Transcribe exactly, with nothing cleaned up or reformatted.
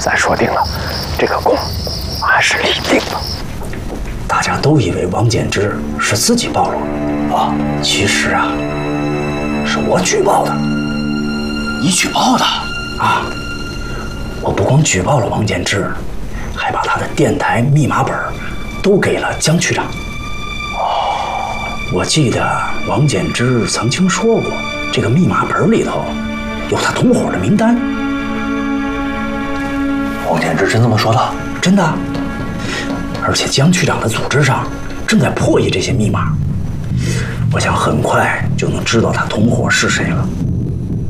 咱说定了，这个功还是李定了。 大家都以为王简之是自己暴露了啊，其实啊，是我举报的。 你举报的？ 啊，我不光举报了王简之，还把他的电台密码本都给了江区长。哦，我记得王简之曾经说过，这个密码本里头有他同伙的名单。 王简之真这么说的？ 真的。而且江区长的组织上正在破译这些密码，我想很快就能知道他同伙是谁了。